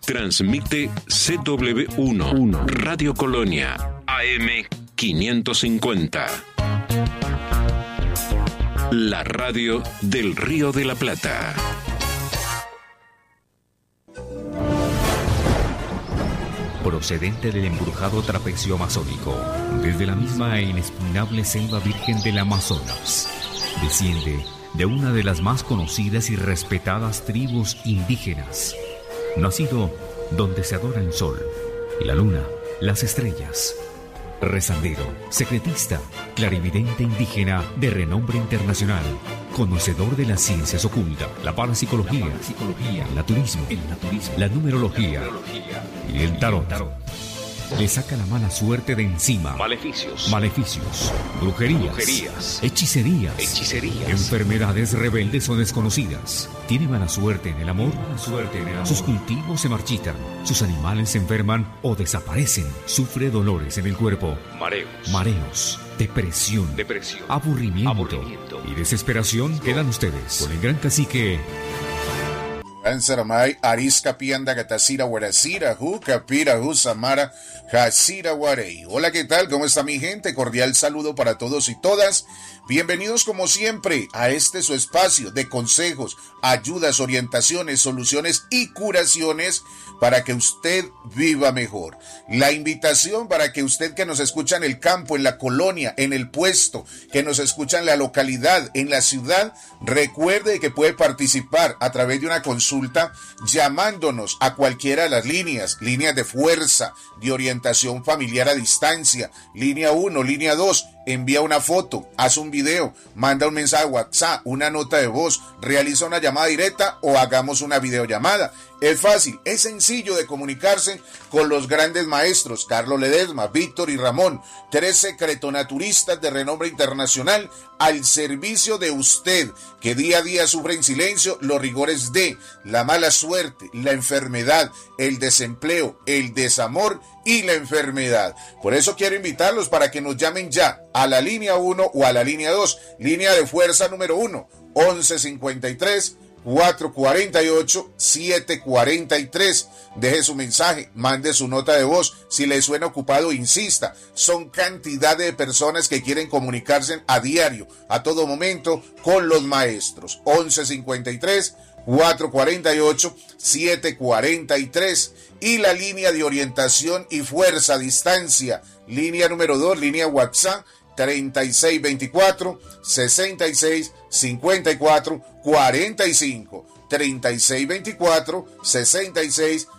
Transmite CW1, Radio Colonia, AM 550. La radio del Río de la Plata. Procedente del embrujado trapecio masónico, desde la misma e inexpugnable selva virgen del Amazonas, desciende de una de las más conocidas y respetadas tribus indígenas, nacido donde se adora el sol, la luna, las estrellas. Rezandero, secretista, clarividente indígena de renombre internacional, conocedor de las ciencias ocultas, la parapsicología, el naturismo, la numerología y el tarot. Le saca la mala suerte de encima. Maleficios, brujerías, hechicerías, enfermedades rebeldes o desconocidas. Tiene mala suerte en el amor. Sus cultivos se marchitan, sus animales se enferman o desaparecen. Sufre dolores en el cuerpo, mareos, depresión, aburrimiento y desesperación. Quedan ustedes con el gran cacique Ansaramay, Arisca Pianda Gatasira Guarasira, Jucapira, Samara, Jasira Guarey. Hola, ¿qué tal? ¿Cómo está mi gente? Cordial saludo para todos y todas. Bienvenidos como siempre a este su espacio de consejos, ayudas, orientaciones, soluciones y curaciones para que usted viva mejor. La invitación para que usted que nos escucha en el campo, en la colonia, en el puesto, que nos escucha en la localidad, en la ciudad, recuerde que puede participar a través de una consulta llamándonos a cualquiera de las líneas de fuerza, de orientación familiar a distancia, línea 1, línea 2, envía una foto, haz un video, manda un mensaje a WhatsApp, una nota de voz, realiza una llamada directa o hagamos una videollamada. Es fácil, es sencillo de comunicarse con los grandes maestros Carlos Ledesma, Víctor y Ramón, 3 secretonaturistas de renombre internacional al servicio de usted, que día a día sufre en silencio los rigores de la mala suerte, la enfermedad, el desempleo, el desamor y la enfermedad. Por eso quiero invitarlos para que nos llamen ya a la línea 1 o a la línea 2, línea de fuerza número 1, 1153 448 743. Deje su mensaje, mande su nota de voz. Si le suena ocupado, insista. Son cantidad de personas que quieren comunicarse a diario, a todo momento, con los maestros. 1153 448 743. Y la línea de orientación y fuerza a distancia, línea número 2, línea WhatsApp, 3624 66 54 45, 3624 66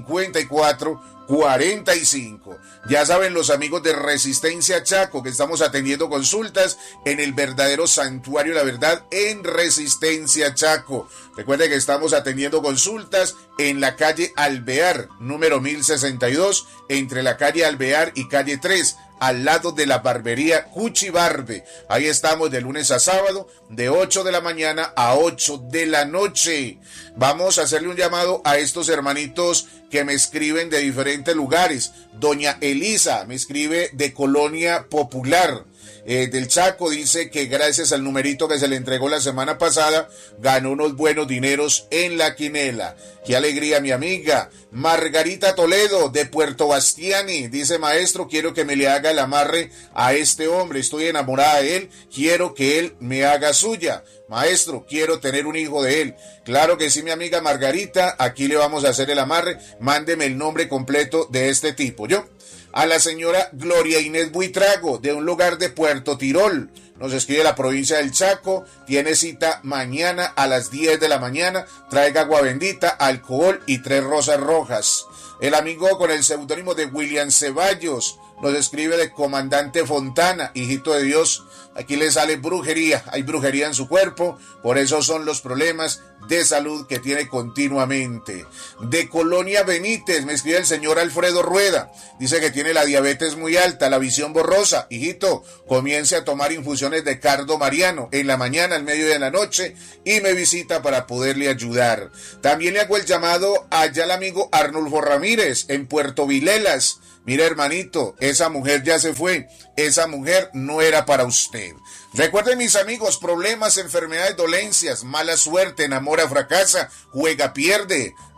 54 45. Ya saben los amigos de Resistencia Chaco que estamos atendiendo consultas en el verdadero santuario La Verdad en Resistencia Chaco. Recuerden que estamos atendiendo consultas en la calle Alvear, número 1062, entre la calle Alvear y calle 3, al lado de la barbería Cuchi Barbe. Ahí estamos de lunes a sábado, de 8 de la mañana a 8 de la noche. Vamos a hacerle un llamado a estos hermanitos que me escriben de diferentes lugares. Doña Elisa me escribe de Colonia Popular del Chaco, dice que gracias al numerito que se le entregó la semana pasada, ganó unos buenos dineros en la quinela. ¡Qué alegría, mi amiga! Margarita Toledo, de Puerto Bastiani, dice: maestro, quiero que me le haga el amarre a este hombre, estoy enamorada de él, quiero que él me haga suya. Maestro, quiero tener un hijo de él. Claro que sí, mi amiga Margarita, aquí le vamos a hacer el amarre. Mándeme el nombre completo de este tipo. Yo, a la señora Gloria Inés Buitrago, de un lugar de Puerto Tirol, nos escribe la provincia del Chaco, tiene cita mañana a las 10 de la mañana, traiga agua bendita, alcohol y 3 rosas rojas. El amigo con el seudónimo de William Ceballos nos escribe de Comandante Fontana, hijito de Dios, aquí le sale brujería, hay brujería en su cuerpo, por eso son los problemas de salud que tiene continuamente. De Colonia Benítez me escribe el señor Alfredo Rueda, dice que tiene la diabetes muy alta, la visión borrosa. Hijito, comience a tomar infusiones de cardo mariano en la mañana, al medio de la noche, y me visita para poderle ayudar. También le hago el llamado allá al amigo Arnulfo Ramírez en Puerto Vilelas. Mira, hermanito, esa mujer ya se fue, esa mujer no era para usted. Recuerden, mis amigos, problemas, enfermedades, dolencias, mala suerte, enamora, fracasa, juega, pierde.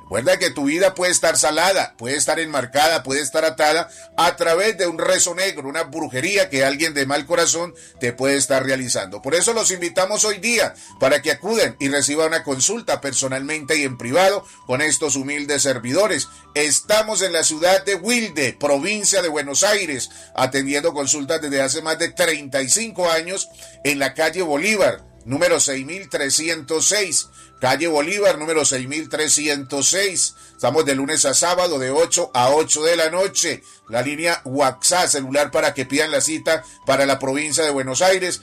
Recuerda que tu vida puede estar salada, puede estar enmarcada, puede estar atada a través de un rezo negro, una brujería que alguien de mal corazón te puede estar realizando. Por eso los invitamos hoy día para que acudan y reciban una consulta personalmente y en privado con estos humildes servidores. Estamos en la ciudad de Wilde, provincia de Buenos Aires, atendiendo consultas desde hace más de 35 años en la calle Bolívar, número 6306. Calle Bolívar, número 6306. Estamos de lunes a sábado de 8 a 8 de la noche. La línea WhatsApp celular para que pidan la cita para la provincia de Buenos Aires,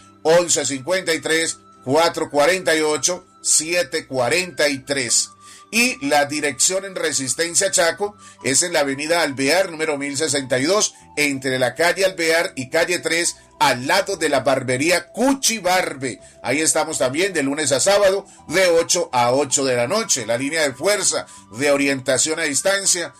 1153-448-743. Y la dirección en Resistencia Chaco es en la avenida Alvear, número 1062, entre la calle Alvear y calle 3, al lado de la barbería Cuchibarbe. Ahí estamos también de lunes a sábado de 8 a 8 de la noche. La línea de fuerza de orientación a distancia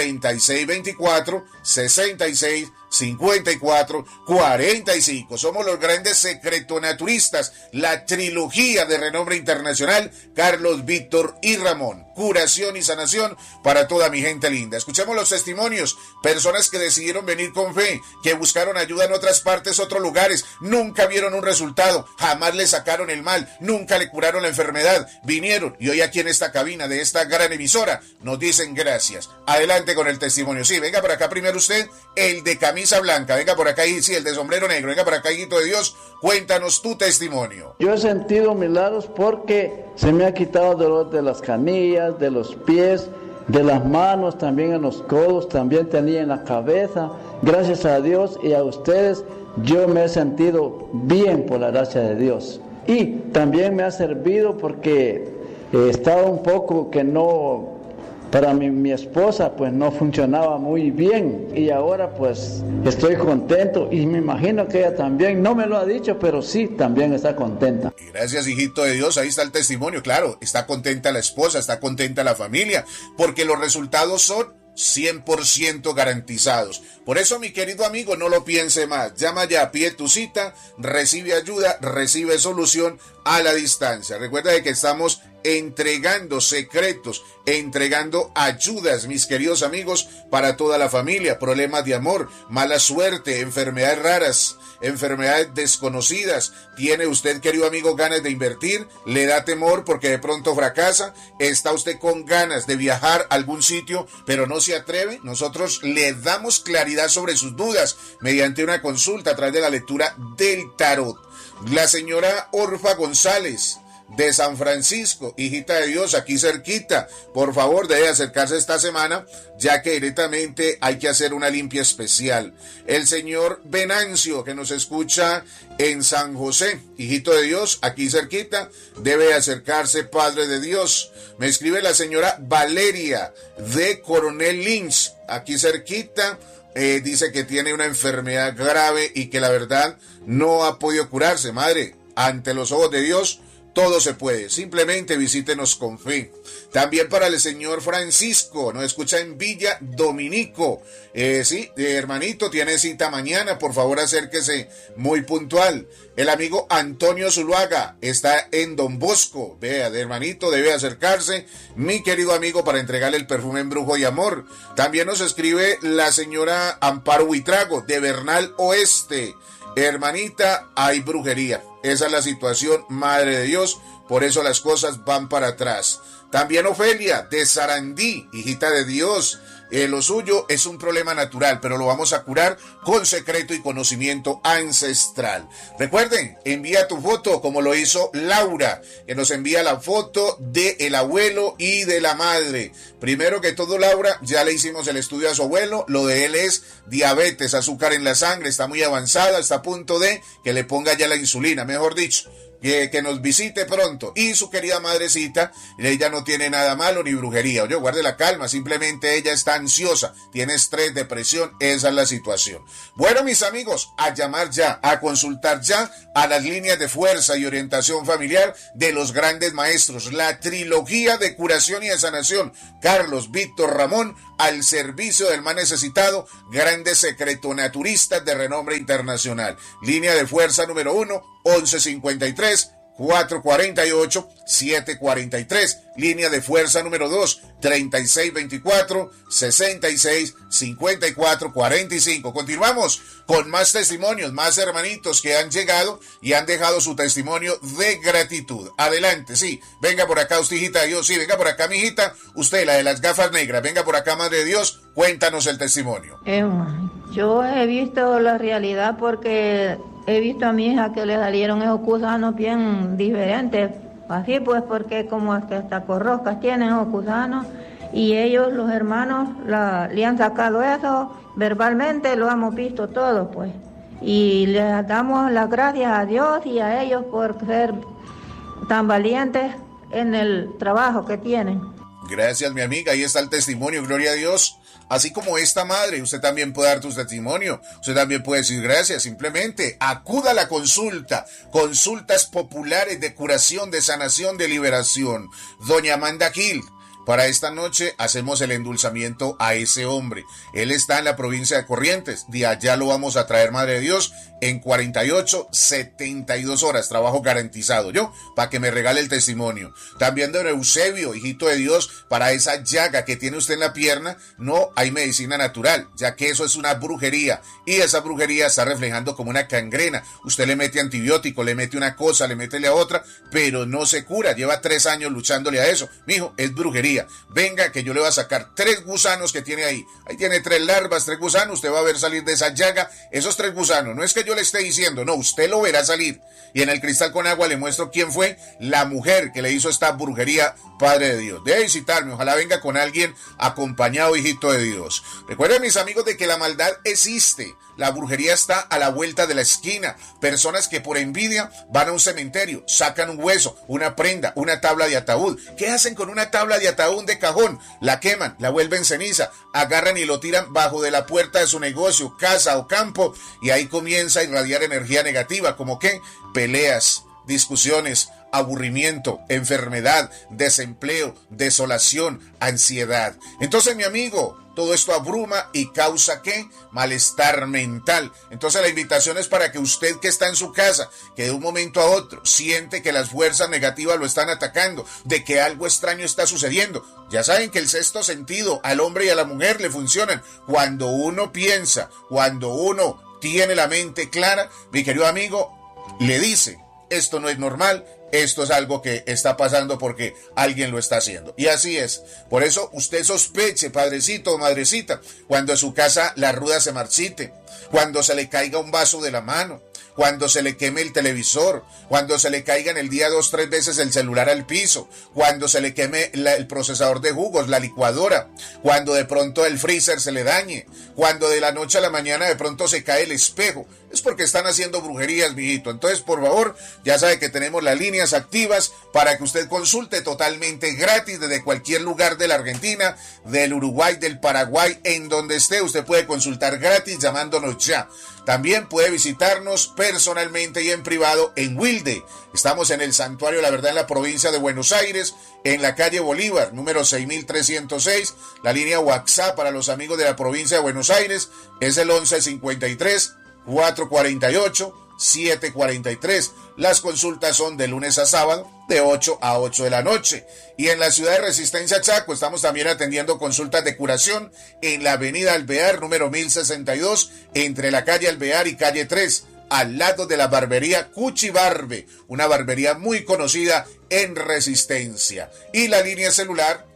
3624-6654-45. Somos los grandes secretonaturistas, la trilogía de renombre internacional, Carlos, Víctor y Ramón. Curación y sanación para toda mi gente linda. Escuchemos los testimonios, personas que decidieron venir con fe, que buscaron ayuda en otras partes, otros lugares, nunca vieron un resultado, jamás le sacaron el mal, nunca le curaron la enfermedad, vinieron y hoy aquí en esta cabina de esta gran emisora nos dicen gracias. Adelante con el testimonio. Sí, venga por acá primero usted, el de camisa blanca, venga por acá y sí, el de sombrero negro, venga por acá, hijito de Dios, cuéntanos tu testimonio. Yo he sentido milagros porque se me ha quitado el dolor de las canillas, de los pies, de las manos, también en los codos, también tenía en la cabeza. Gracias a Dios y a ustedes, yo me he sentido bien por la gracia de Dios. Y también me ha servido porque estaba un poco que no... Para mi esposa pues no funcionaba muy bien y ahora pues estoy contento y me imagino que ella también, no me lo ha dicho, pero sí, también está contenta. Gracias, hijito de Dios, ahí está el testimonio, claro, está contenta la esposa, está contenta la familia, porque los resultados son 100% garantizados. Por eso, mi querido amigo, no lo piense más. Llama ya, pide tu cita, recibe ayuda, recibe solución a la distancia. Recuerda que estamos entregando secretos, entregando ayudas, mis queridos amigos, para toda la familia. Problemas de amor, mala suerte, enfermedades raras, enfermedades desconocidas. ¿Tiene usted, querido amigo, ganas de invertir? ¿Le da temor porque de pronto fracasa? ¿Está usted con ganas de viajar a algún sitio pero no se atreve? Nosotros le damos claridad sobre sus dudas mediante una consulta a través de la lectura del tarot. La señora Orfa González de San Francisco, hijita de Dios, aquí cerquita, por favor debe acercarse esta semana, ya que directamente hay que hacer una limpia especial. El señor Venancio, que nos escucha en San José, hijito de Dios, aquí cerquita, debe acercarse, Padre de Dios. Me escribe la señora Valeria de Coronel Lynch, aquí cerquita. Dice que tiene una enfermedad grave y que la verdad no ha podido curarse. Madre, ante los ojos de Dios todo se puede, simplemente visítenos con fe. También para el señor Francisco, nos escucha en Villa Dominico. Sí, hermanito, tiene cita mañana, por favor acérquese muy puntual. El amigo Antonio Zuluaga está en Don Bosco. Vea, de hermanito, debe acercarse, mi querido amigo, para entregarle el perfume Embrujo y Amor. También nos escribe la señora Amparo Huitrago, de Bernal Oeste. Hermanita, hay brujería. Esa es la situación, Madre de Dios. Por eso las cosas van para atrás. También Ofelia, de Sarandí, hijita de Dios. Lo suyo es un problema natural, pero lo vamos a curar con secreto y conocimiento ancestral. Recuerden, envía tu foto como lo hizo Laura, que nos envía la foto del abuelo y de la madre. Primero que todo, Laura, ya le hicimos el estudio a su abuelo. Lo de él es diabetes, azúcar en la sangre, está muy avanzada, está a punto de que le ponga ya la insulina, mejor dicho. Que nos visite pronto. Y su querida madrecita, ella no tiene nada malo ni brujería. Oye, guarde la calma, simplemente ella está ansiosa, tiene estrés, depresión, esa es la situación. Bueno, mis amigos, a llamar ya, a consultar ya a las líneas de fuerza y orientación familiar de los grandes maestros, la trilogía de curación y de sanación, Carlos, Víctor, Ramón, al servicio del más necesitado, grandes secretonaturistas de renombre internacional. Línea de fuerza número 1, 1153 448-743. Línea de fuerza número 2, 3624-6654-45. Continuamos con más testimonios, más hermanitos que han llegado y han dejado su testimonio de gratitud. Adelante, sí. Venga por acá, usted, hijita de Dios. Sí, venga por acá, mi hijita. Usted, la de las gafas negras. Venga por acá, Madre de Dios. Cuéntanos el testimonio. Yo he visto la realidad porque he visto a mi hija que le salieron esos gusanos bien diferentes. Así pues, porque como es que hasta corroscas tienen esos gusanos y ellos, los hermanos, le han sacado eso verbalmente, lo hemos visto todo, pues. Y les damos las gracias a Dios y a ellos por ser tan valientes en el trabajo que tienen. Gracias, mi amiga. Ahí está el testimonio, gloria a Dios. Así como esta madre, usted también puede dar tu testimonio. Usted también puede decir gracias. Simplemente acuda a la consulta. Consultas populares de curación, de sanación, de liberación. Doña Amanda Gil. Para esta noche hacemos el endulzamiento a ese hombre. Él está en la provincia de Corrientes. De allá lo vamos a traer, Madre de Dios, en 48, 72 horas. Trabajo garantizado, yo, para que me regale el testimonio. También de Eusebio, hijito de Dios, para esa llaga que tiene usted en la pierna, no hay medicina natural, ya que eso es una brujería. Y esa brujería está reflejando como una gangrena. Usted le mete antibiótico, le mete una cosa, le mete la otra, pero no se cura. Lleva 3 años luchándole a eso. Mijo, es brujería. Venga, que yo le voy a sacar 3 gusanos que tiene ahí. Ahí tiene 3 larvas, 3 gusanos. Usted va a ver salir de esa llaga esos 3 gusanos. No es que yo le esté diciendo, no, usted lo verá salir. Y en el cristal con agua le muestro quién fue la mujer que le hizo esta brujería, Padre de Dios. Debe visitarme, ojalá venga con alguien acompañado, hijito de Dios. Recuerden, mis amigos, de que la maldad existe. La brujería está a la vuelta de la esquina. Personas que por envidia van a un cementerio, sacan un hueso, una prenda, una tabla de ataúd. ¿Qué hacen con una tabla de ataúd de cajón? La queman, la vuelven ceniza, agarran y lo tiran bajo de la puerta de su negocio, casa o campo, y ahí comienza a irradiar energía negativa, como que peleas, discusiones, aburrimiento, enfermedad, desempleo, desolación, ansiedad. Entonces, mi amigo, todo esto abruma y causa, ¿qué? Malestar mental. Entonces la invitación es para que usted que está en su casa, que de un momento a otro siente que las fuerzas negativas lo están atacando, de que algo extraño está sucediendo. Ya saben que el sexto sentido al hombre y a la mujer le funcionan. Cuando uno piensa, cuando uno tiene la mente clara, mi querido amigo, le dice, esto no es normal, esto es algo que está pasando porque alguien lo está haciendo. Y así es. Por eso usted sospeche, padrecito o madrecita, cuando en su casa la ruda se marchite, cuando se le caiga un vaso de la mano, cuando se le queme el televisor, cuando se le caiga en el día 2, 3 veces el celular al piso, cuando se le queme el procesador de jugos, la licuadora, cuando de pronto el freezer se le dañe, cuando de la noche a la mañana de pronto se cae el espejo. Es porque están haciendo brujerías, mijito. Entonces, por favor, ya sabe que tenemos las líneas activas para que usted consulte totalmente gratis desde cualquier lugar de la Argentina, del Uruguay, del Paraguay, en donde esté. Usted puede consultar gratis llamándonos ya. También puede visitarnos personalmente y en privado en Wilde. Estamos en el Santuario de la Verdad en la provincia de Buenos Aires, en la calle Bolívar, número 6306. La línea WhatsApp para los amigos de la provincia de Buenos Aires es el 1153-448-743. Las consultas son de lunes a sábado, de 8 a 8 de la noche. Y en la ciudad de Resistencia, Chaco, estamos también atendiendo consultas de curación en la avenida Alvear, número 1062, entre la calle Alvear y calle 3, al lado de la barbería Cuchi Barbe, una barbería muy conocida en Resistencia. Y la línea celular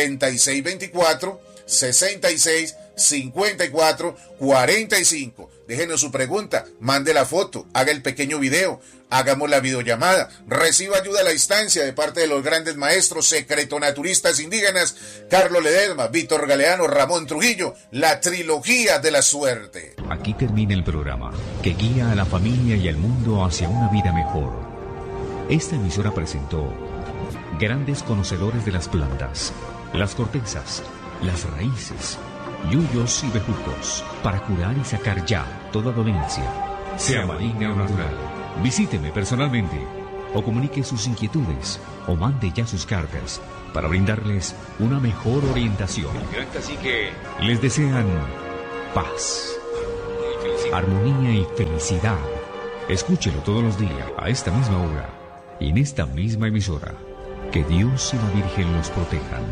3624-6654-45. Déjenos su pregunta, mande la foto, haga el pequeño video, hagamos la videollamada, reciba ayuda a la distancia de parte de los grandes maestros secretonaturistas indígenas, Carlos Ledesma, Víctor Galeano, Ramón Trujillo, la trilogía de la suerte. Aquí termina el programa que guía a la familia y al mundo hacia una vida mejor. Esta emisora presentó grandes conocedores de las plantas, las cortezas, las raíces, yuyos y bejucos, para curar y sacar ya toda dolencia, sea maligna o natural. Visíteme personalmente o comunique sus inquietudes o mande ya sus cartas para brindarles una mejor orientación. Así que les desean paz, armonía y felicidad. Escúchelo todos los días a esta misma hora y en esta misma emisora. Que Dios y la Virgen los protejan.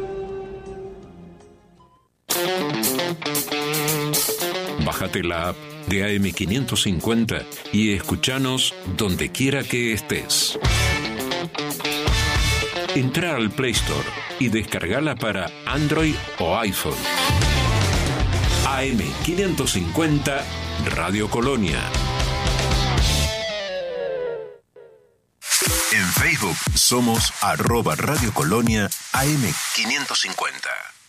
Bájate la app de AM550 y escúchanos donde quiera que estés. Entra al Play Store y descargala para Android o iPhone. AM550 Radio Colonia. En Facebook somos @Radio Colonia AM550.